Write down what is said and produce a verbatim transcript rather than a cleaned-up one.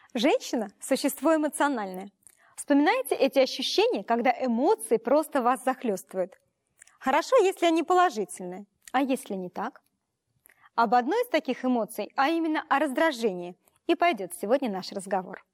Женщина – существо эмоциональное. Вспоминайте эти ощущения, когда эмоции просто вас захлестывают. Хорошо, если они положительные, а если не так? Об одной из таких эмоций, а именно о раздражении, и пойдет сегодня наш разговор.